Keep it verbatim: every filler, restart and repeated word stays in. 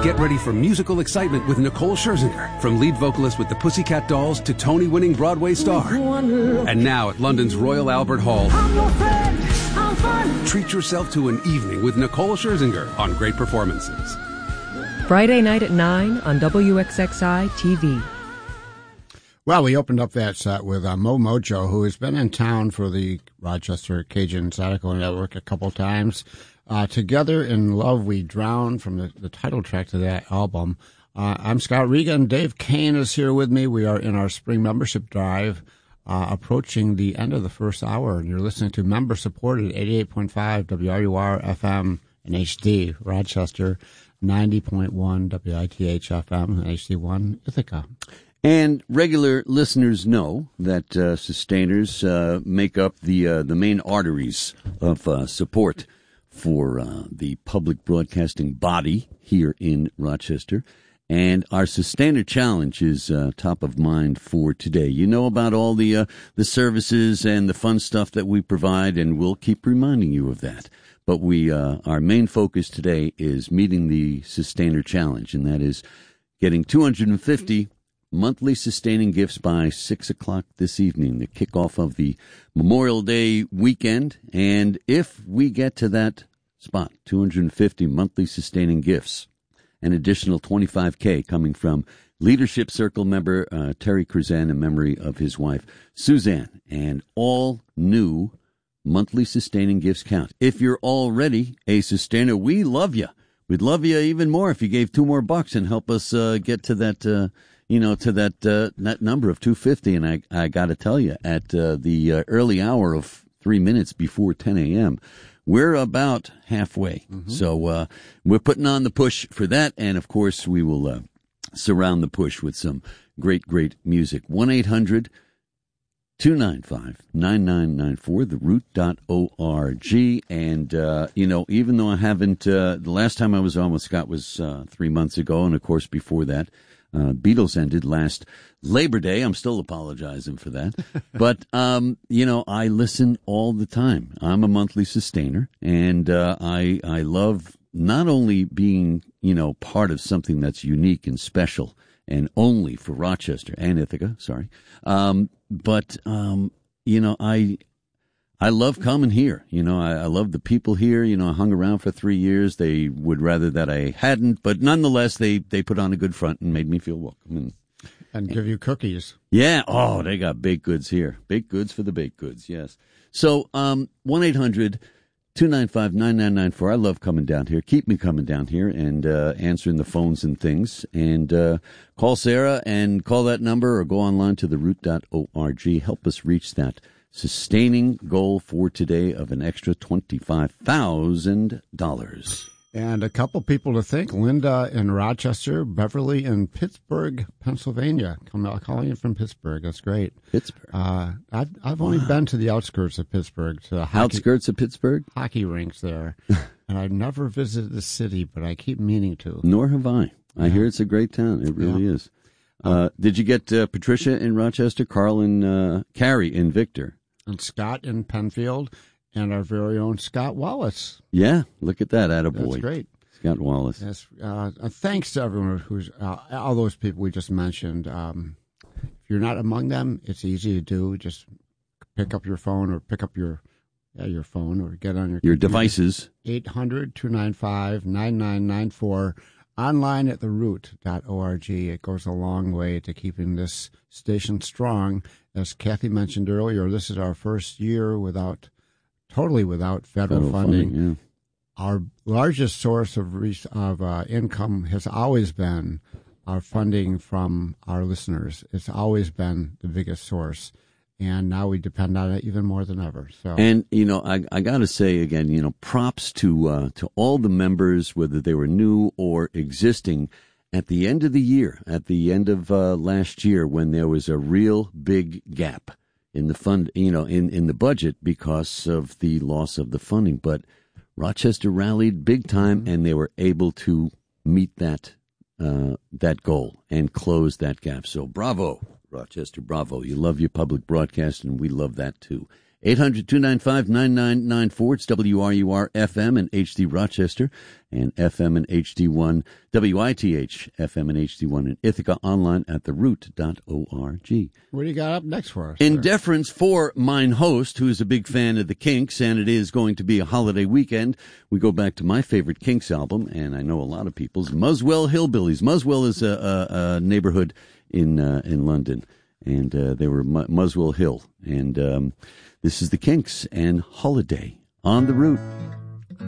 Get ready for musical excitement with Nicole Scherzinger, from lead vocalist with the Pussycat Dolls to Tony-winning Broadway star. And now at London's Royal Albert Hall, treat yourself to an evening with Nicole Scherzinger on Great Performances. Friday night at nine on W X X I T V. Well, we opened up that set with uh, Mo Mojo, who has been in town for the Rochester Cajun Zydeco Network a couple times. Uh, Together in Love We Drown, from the, the title track to that album. Uh, I'm Scott Regan. Dave Kane is here with me. We are in our spring membership drive, uh, approaching the end of the first hour. And you're listening to member-supported eighty-eight point five W R U R F M in H D, Rochester, ninety point one W I T H F M and H D one, Ithaca. And regular listeners know that uh, sustainers uh, make up the uh, the main arteries of uh, support for uh, the public broadcasting body here in Rochester. And our Sustainer Challenge is uh, top of mind for today. You know about all the uh, the services and the fun stuff that we provide, and we'll keep reminding you of that. But we uh, our main focus today is meeting the Sustainer Challenge, and that is getting two hundred fifty monthly sustaining gifts by six o'clock this evening, the kickoff of the Memorial Day weekend. And if we get to that spot, two hundred fifty monthly sustaining gifts, an additional twenty-five K coming from Leadership Circle member uh, Terry Curzan in memory of his wife, Suzanne. And all new monthly sustaining gifts count. If you're already a sustainer, we love you. We'd love you even more if you gave two more bucks and help us uh, get to that uh, you know, to that uh, that number of two fifty. And I, I got to tell you, at uh, the uh, early hour of three minutes before ten a.m., we're about halfway. Mm-hmm. So uh, we're putting on the push for that. And, of course, we will uh, surround the push with some great, great music. one eight hundred two nine five nine nine nine four, the root dot org. And, uh, you know, even though I haven't, uh, the last time I was on with Scott was uh, three months ago. And, of course, before that, Uh, Beatles ended last Labor Day. I'm still apologizing for that. But, um, you know, I listen all the time. I'm a monthly sustainer, and uh, I I love not only being, you know, part of something that's unique and special and only for Rochester and Ithaca, sorry, um, but, um, you know, I... I love coming here. You know, I, I love the people here. You know, I hung around for three years. They would rather that I hadn't, but nonetheless, they, they put on a good front and made me feel welcome. And, and give you cookies. Yeah. Oh, they got baked goods here. Baked goods for the baked goods, yes. So, um, one eight hundred two nine five nine nine nine four. I love coming down here. Keep me coming down here and uh, answering the phones and things. And uh, call Sarah and call that number, or go online to the root dot org. Help us reach that sustaining goal for today of an extra twenty-five thousand dollars. And a couple people to thank: Linda in Rochester, Beverly in Pittsburgh, Pennsylvania. Come out calling in from Pittsburgh. That's great. Pittsburgh. Uh, I've I've only wow. been to the outskirts of Pittsburgh, to the hockey, outskirts of Pittsburgh, hockey rinks there, and I've never visited the city, but I keep meaning to. Nor have I. I yeah. hear it's a great town. It really yeah. is. Uh, did you get uh, Patricia in Rochester, Carl and uh, Carrie in Victor? And Scott in Penfield, and our very own Scott Wallace. Yeah, look at that, attaboy. That's great. Scott Wallace. Yes, uh, thanks to everyone who's, uh, all those people we just mentioned. Um, if you're not among them, it's easy to do. Just pick up your phone or pick up your yeah, your phone or get on your Your computer. devices. eight hundred two nine five nine nine nine four. Online at the root dot org. It goes a long way to keeping this station strong. As Kathy mentioned earlier, this is our first year without, totally without federal, federal funding. funding yeah. Our largest source of of uh, income has always been our funding from our listeners. It's always been the biggest source. And now we depend on it even more than ever. So, and you know, I I got to say again, you know, props to uh, to all the members, whether they were new or existing, at the end of the year, at the end of uh, last year, when there was a real big gap in the fund, you know, in in the budget because of the loss of the funding. But Rochester rallied big time, mm-hmm. and they were able to meet that uh, that goal and close that gap. So, bravo. Rochester, bravo. You love your public broadcast, and we love that, too. eight hundred, two nine five, nine nine nine four. It's W R U R F M and H D Rochester, and F M and H D one, W I T H, F M and H D one in Ithaca, online at the root dot org. What do you got up next for us? In sir? deference for mine host, who is a big fan of the Kinks, and it is going to be a holiday weekend, we go back to my favorite Kinks album, and I know a lot of people's, Muswell Hillbillies. Muswell is a, a, a neighborhood in uh, in London, and uh, they were M- Muswell Hill. And um, this is the Kinks and Holiday on the Route.